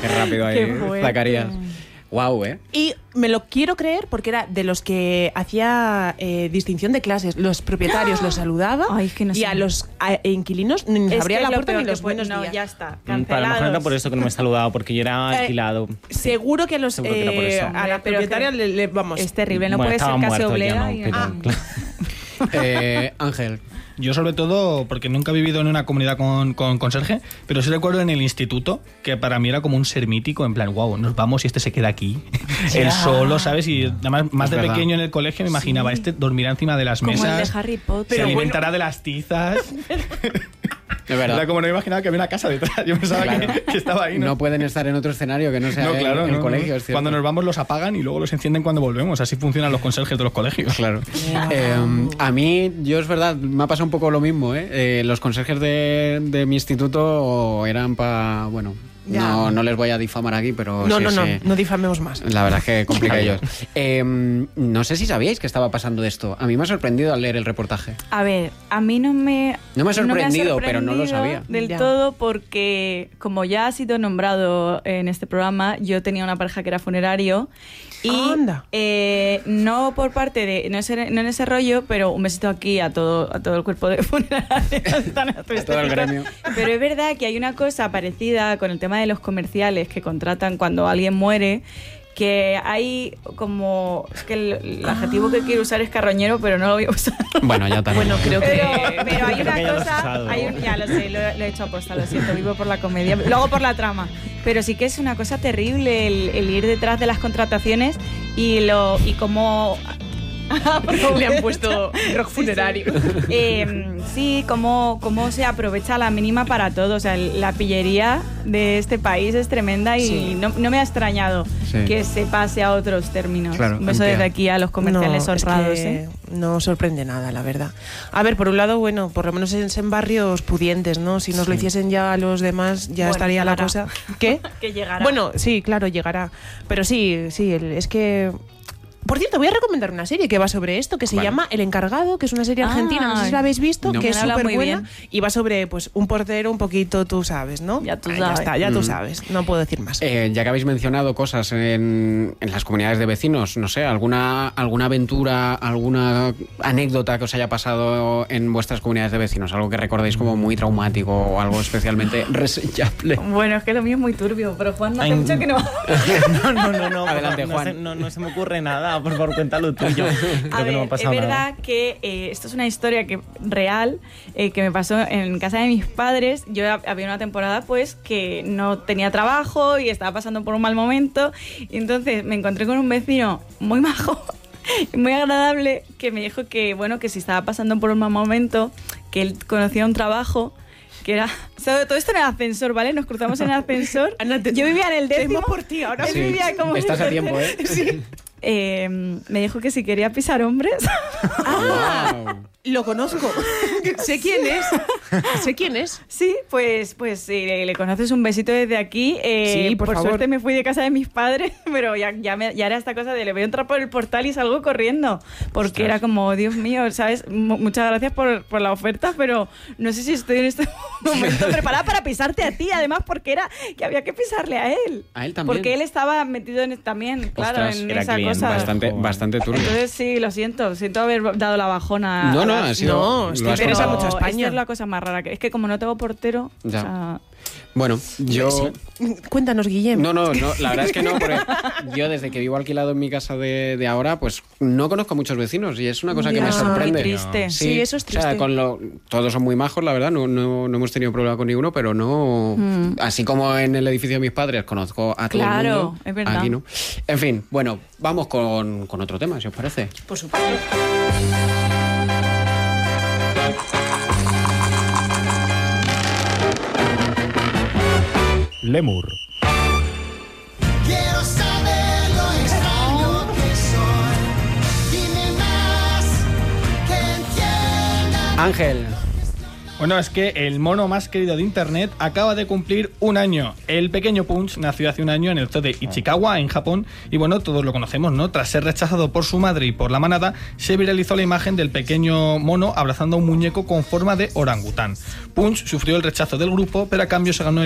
Qué rápido ahí, Zacarías. Guau, Y me lo quiero creer porque era de los que hacía distinción de clases. Los propietarios los saludaba. Ay, es que no sé. Y a los inquilinos ni les abría la puerta ni los buenos días. No, ya está, Para lo mejor cancelados. era por eso que no me he saludado, porque yo era alquilado. Seguro que a los Seguro que era por eso. a la propietaria vamos. Es terrible, no Bueno, puede ser estaba casi muerto ya, oblea. ¿no? Y- Pero, claro. Ángel. Yo sobre todo, porque nunca he vivido en una comunidad con conserje, pero sí recuerdo en el instituto que para mí era como un ser mítico, en plan, wow, nos vamos y este se queda aquí, él solo, ¿sabes? Y además, más de verdad. pequeño en el colegio me imaginaba, este dormirá encima de las Como el mesas, de Harry Potter. se alimentará de las tizas. Es verdad. Era como no me imaginaba que había una casa detrás, yo pensaba Claro. que estaba ahí, No pueden estar en otro escenario que no sea el colegio, es cierto. Cuando nos vamos los apagan y luego los encienden cuando volvemos, así funcionan los conserjes de los colegios. Claro. A mí, yo es verdad, me ha pasado un poco lo mismo, los conserjes de mi instituto eran para, bueno, Ya. no les voy a difamar aquí, pero No difamemos más. La verdad es que complica ellos. No sé si sabíais que estaba pasando esto. A mí me ha sorprendido al leer el reportaje. A ver, a mí no me ha sorprendido, ha pero no lo sabía. del Ya. todo, porque como ya ha sido nombrado en este programa, yo tenía una pareja que era funerario y Anda. no por parte de no en ese rollo, pero un besito aquí a todo el cuerpo de funerarios, A todo el gremio. pero es verdad que hay una cosa parecida con el tema de los comerciales que contratan cuando alguien muere, que hay como... Es que el adjetivo que quiero usar es carroñero, pero no lo voy a usar. Bueno, ya también. Bueno, creo que... Pero hay Creo que ya una lo has cosa... usado. Ya lo sé, lo he hecho aposta, lo siento, vivo por la comedia, luego por la trama. Pero sí que es una cosa terrible el ir detrás de las contrataciones y cómo... Le han puesto rock funerario. Sí, cómo se aprovecha a la mínima para todo. O sea, la pillería de este país es tremenda y Sí. no me ha extrañado Sí. que se pase a otros términos. Claro, Un beso entiendo. desde aquí a los comerciales No, honrados. es que no sorprende nada, la verdad. A ver, por un lado, bueno, por lo menos en barrios pudientes, ¿no? Si nos lo hiciesen ya a los demás, ya Bueno, estaría la llegará. cosa. ¿Qué? Que llegará. Bueno, sí, claro, llegará. Pero sí, es que... Por cierto, voy a recomendar una serie que va sobre esto, que se llama El Encargado, que es una serie argentina, no sé si la habéis visto, No. que es Me habla súper muy buena bien. y va sobre pues un portero un poquito, tú sabes, ¿no? Ya tú Ya sabes. está, ya tú sabes, no puedo decir más. Ya que habéis mencionado cosas en las comunidades de vecinos, no sé, alguna aventura, alguna anécdota que os haya pasado en vuestras comunidades de vecinos, algo que recordéis como muy traumático o algo especialmente reseñable. Bueno, es que lo mío es muy turbio, pero Juan, no hace Ay, mucho que no... No. Adelante, no Juan. se- No se me ocurre nada, por favor, cuéntalo tuyo. Creo A que ver, no me ha es pasado verdad nada. que esto es una historia real que me pasó en casa de mis padres. Yo había una temporada pues que no tenía trabajo y estaba pasando por un mal momento y entonces me encontré con un vecino muy majo, muy agradable, que me dijo que bueno, que si estaba pasando por un mal momento, que él conocía un trabajo que era... O sea, todo esto en el ascensor, ¿vale? Nos cruzamos en el ascensor. Ana, Yo vivía en el décimo. temo por ti ahora. Él Sí, vivía como en estás el a tiempo, ¿eh? Sí. Me dijo que si quería pisar hombres. Wow. Lo conozco. Sé quién es. Sé quién es. Sí, pues si le conoces, un besito desde aquí. Sí, por favor. Suerte me fui de casa de mis padres, pero ya era esta cosa de le voy a entrar por el portal y salgo corriendo. Porque Ostras. era como, Dios mío, ¿sabes? Muchas gracias por la oferta, pero no sé si estoy en este momento preparada para pisarte a ti, además, porque era que había que pisarle a él. ¿A él también? Porque él estaba metido también, claro, Ostras, en era esa cliente. cosa. Bastante turbio. Entonces sí, lo siento haber dado la bajona. No, a no, la- ha sido... No, lo estoy has interesa contado. mucho a España. Esta es la cosa más rara, que es que como no tengo portero, Ya. o sea, Bueno, yo... Cuéntanos, Guillem. No, la verdad es que no, porque yo desde que vivo alquilado en mi casa de ahora, pues no conozco a muchos vecinos y es una cosa que me Ya, sorprende. qué triste. Sí, eso es O sea, triste. todos son muy majos, la verdad, no hemos tenido problema con ninguno, pero no... Así como en el edificio de mis padres conozco a todo el Claro, mundo, es verdad. aquí no. En fin, bueno, vamos con otro tema, si os parece. Por supuesto. Lemur. Quiero saber lo extraño que soy. Dime más que entienda. Ángel. Bueno, es que el mono más querido de internet acaba de cumplir un año. El pequeño Punch nació hace un año en el zoo de Ichikawa, en Japón, y bueno, todos lo conocemos, ¿no? Tras ser rechazado por su madre y por la manada, se viralizó la imagen del pequeño mono abrazando a un muñeco con forma de orangután. Punch sufrió el rechazo del grupo, pero a cambio se ganó